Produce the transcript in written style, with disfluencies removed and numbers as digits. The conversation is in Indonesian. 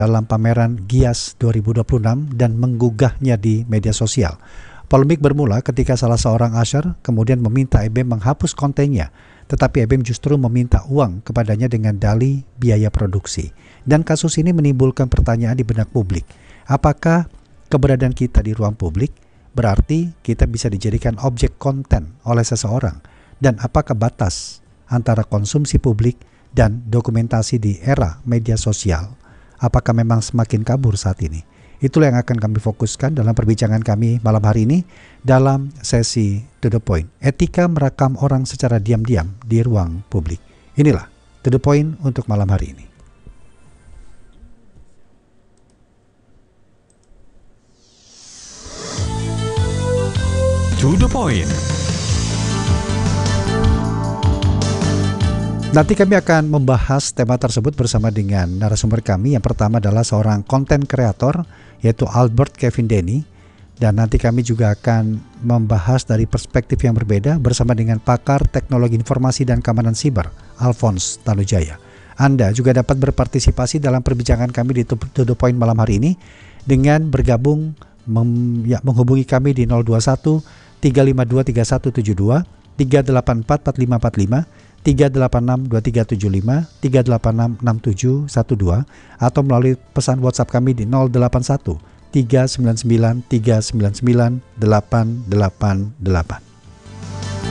dalam pameran Gias 2026 dan menggugahnya di media sosial. Polemik bermula ketika salah seorang usher kemudian meminta EBEM menghapus kontennya, tetapi EBEM justru meminta uang kepadanya dengan dalih biaya produksi. Dan kasus ini menimbulkan pertanyaan di benak publik. Apakah keberadaan kita di ruang publik berarti kita bisa dijadikan objek konten oleh seseorang? Dan apakah batas antara konsumsi publik dan dokumentasi di era media sosial? Apakah memang semakin kabur saat ini? Itulah yang akan kami fokuskan dalam perbincangan kami malam hari ini dalam sesi To The Point. Etika merekam orang secara diam-diam di ruang publik. Inilah To The Point untuk malam hari ini. To The Point. Nanti kami akan membahas tema tersebut bersama dengan narasumber kami. Yang pertama adalah seorang konten kreator, yaitu Albert Kevin Denny. Dan nanti kami juga akan membahas dari perspektif yang berbeda bersama dengan pakar teknologi informasi dan keamanan siber, Alphonse Tanujaya. Anda juga dapat berpartisipasi dalam perbincangan kami di To The Point malam hari ini dengan bergabung menghubungi kami di 021 352 3172, 384 4545, 386-2375, 386-6712 atau melalui pesan WhatsApp kami di 081 399 399 888.